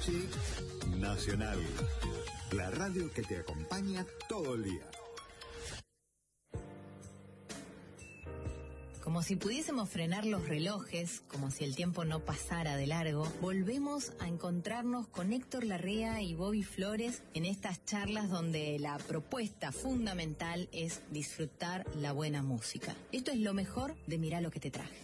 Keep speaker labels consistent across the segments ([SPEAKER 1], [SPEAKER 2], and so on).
[SPEAKER 1] noche nacional. La radio que te acompaña todo el día.
[SPEAKER 2] Como si pudiésemos frenar los relojes, como si el tiempo no pasara de largo, volvemos a encontrarnos con Héctor Larrea y Bobby Flores en estas charlas donde la propuesta fundamental es disfrutar la buena música. Esto es lo mejor de Mirá lo que te traje.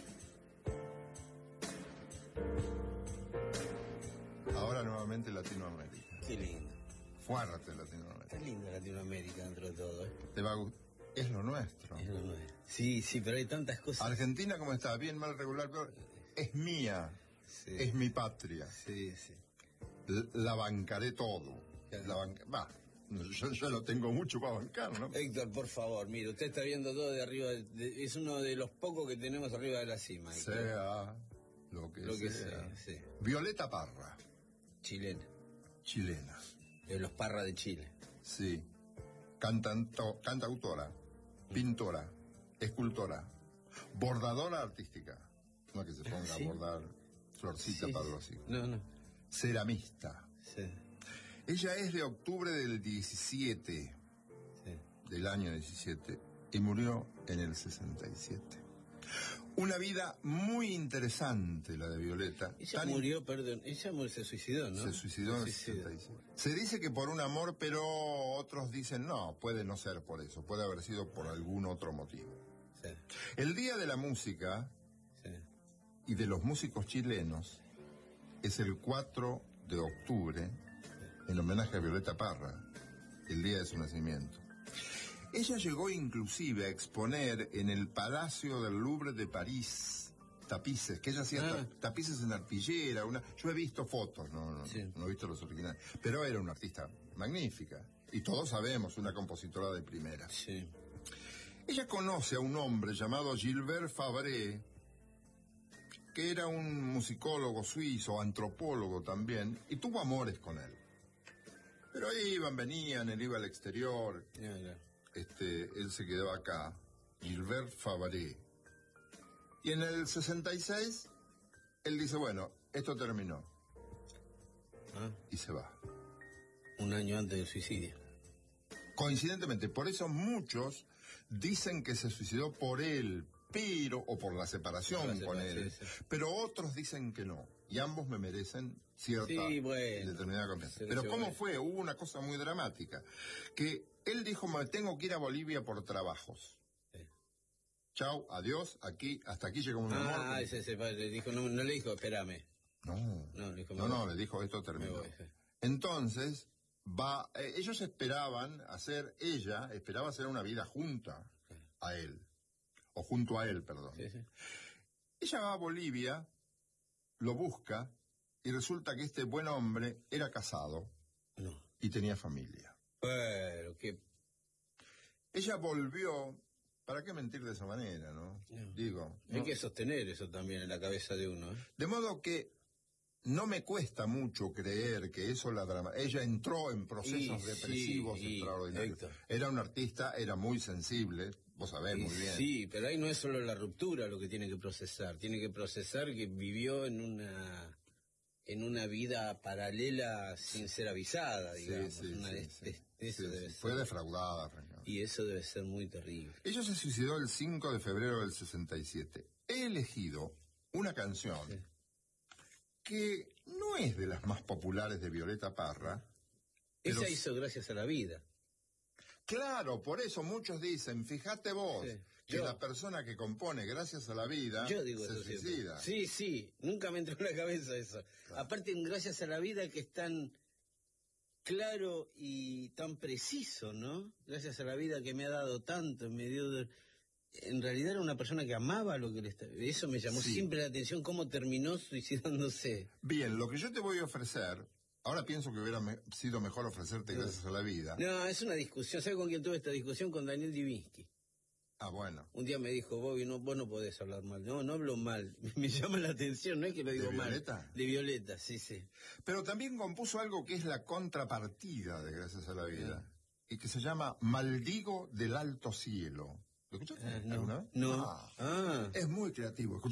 [SPEAKER 3] Ahora nuevamente Latinoamérica.
[SPEAKER 4] Qué lindo.
[SPEAKER 3] Fuerte Latinoamérica.
[SPEAKER 4] Está linda Latinoamérica dentro de todo, ¿eh?
[SPEAKER 3] Te va a gustar. Es lo nuestro.
[SPEAKER 4] Es lo nuestro. Sí, pero hay tantas cosas.
[SPEAKER 3] Argentina, ¿cómo está? Bien, mal, regular, peor. Es mía.
[SPEAKER 4] Sí.
[SPEAKER 3] Es mi patria.
[SPEAKER 4] Sí.
[SPEAKER 3] La bancaré todo.
[SPEAKER 4] Claro.
[SPEAKER 3] Yo lo tengo mucho para bancar, ¿no?
[SPEAKER 4] Héctor, por favor, mire, usted está viendo todo de arriba. Es uno de los pocos que tenemos arriba de la cima. Héctor.
[SPEAKER 3] Sea lo que sea.
[SPEAKER 4] Sí.
[SPEAKER 3] Violeta Parra.
[SPEAKER 4] Chilena.
[SPEAKER 3] Chilena.
[SPEAKER 4] De los Parra de Chile.
[SPEAKER 3] Sí. Cantautora, pintora, escultora, bordadora artística. No que se ponga a bordar florcita para los hijos.
[SPEAKER 4] No.
[SPEAKER 3] Ceramista.
[SPEAKER 4] Sí.
[SPEAKER 3] Ella es de octubre del 17, del año 17, y murió en el 67. Una vida muy interesante la de Violeta.
[SPEAKER 4] Ella se suicidó, ¿no?
[SPEAKER 3] Se suicidó en el 67. Se dice que por un amor, pero otros dicen no, puede no ser por eso, puede haber sido por algún otro motivo.
[SPEAKER 4] Sí.
[SPEAKER 3] El Día de la Música y de los músicos chilenos es el 4 de octubre, en homenaje a Violeta Parra, el día de su nacimiento. Ella llegó inclusive a exponer en el Palacio del Louvre de París tapices, que ella hacía tapices en arpillera. Yo he visto fotos, no he visto los originales, pero era una artista magnífica. Y todos sabemos, una compositora de primera.
[SPEAKER 4] Sí.
[SPEAKER 3] Ella conoce a un hombre llamado Gilbert Fabre, que era un musicólogo suizo, antropólogo también, y tuvo amores con él. Pero iban, venían, él iba al exterior. Él se quedó acá, Gilbert Fabre. Y en el 66, él dice, bueno, esto terminó. Y se va.
[SPEAKER 4] Un año antes del suicidio.
[SPEAKER 3] Coincidentemente, por eso muchos dicen que se suicidó por él, o por la separación con él. Sí. Pero otros dicen que no. Y ambos me merecen cierta determinada confianza. Pero ¿cómo fue? Hubo una cosa muy dramática. Que él dijo, me tengo que ir a Bolivia por trabajos. Chau, adiós, hasta aquí llegó un amor.
[SPEAKER 4] Le dijo, no le dijo, espérame.
[SPEAKER 3] Le dijo, esto terminó. Entonces, ellos ella esperaba hacer una vida junta a él. O junto a él, perdón. Sí. Ella va a Bolivia, lo busca, y resulta que este buen hombre era casado y tenía familia.
[SPEAKER 4] Pero qué...
[SPEAKER 3] Ella volvió, ¿para qué mentir de esa manera, no?
[SPEAKER 4] Hay que sostener eso también en la cabeza de uno.
[SPEAKER 3] De modo que no me cuesta mucho creer que eso ella entró en procesos depresivos extraordinarios. Héctor. Era una artista, era muy sensible, vos sabés muy bien.
[SPEAKER 4] Sí, pero ahí no es solo la ruptura lo que tiene que procesar que vivió en una vida paralela sin ser avisada, digamos.
[SPEAKER 3] Fue defraudada, francamente.
[SPEAKER 4] Y eso debe ser muy terrible.
[SPEAKER 3] Ella se suicidó el 5 de febrero del 67. He elegido una canción que no es de las más populares de Violeta Parra.
[SPEAKER 4] Ella hizo Gracias a la Vida.
[SPEAKER 3] Claro, por eso muchos dicen, fíjate vos, que la persona que compone Gracias a la Vida se suicida.
[SPEAKER 4] Sí, nunca me entró en la cabeza eso. Claro. Aparte, en Gracias a la Vida que es tan claro y tan preciso, ¿no? Gracias a la vida que me ha dado tanto, me dio... En realidad era una persona que amaba lo que le estaba... Eso me llamó siempre la atención, cómo terminó suicidándose.
[SPEAKER 3] Bien, lo que yo te voy a ofrecer... Ahora pienso que hubiera sido mejor ofrecerte Gracias a la Vida.
[SPEAKER 4] No, es una discusión. ¿Sabes con quién tuve esta discusión? Con Daniel Divinsky.
[SPEAKER 3] Bueno.
[SPEAKER 4] Un día me dijo, Bobby, vos no podés hablar mal. No hablo mal. Me llama la atención, no es que lo digo mal. ¿De Violeta? Sí.
[SPEAKER 3] Pero también compuso algo que es la contrapartida de Gracias a la Vida. Y que se llama Maldigo del Alto Cielo. ¿Lo escuchaste?
[SPEAKER 4] No.
[SPEAKER 3] Es muy creativo.